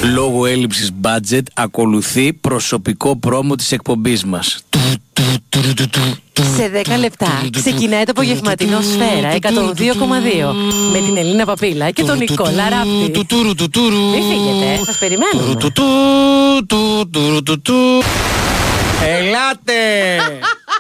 Λόγω έλλειψης budget ακολουθεί προσωπικό πρόμο της εκπομπής μας. Σε 10 λεπτά ξεκινάει το απογευματινό Σφαίρα 102,2 με την Ελίνα Παπίλα και τον Νικόλα Ράπτη. Μην φύγετε, σας περιμένουμε. Ελάτε!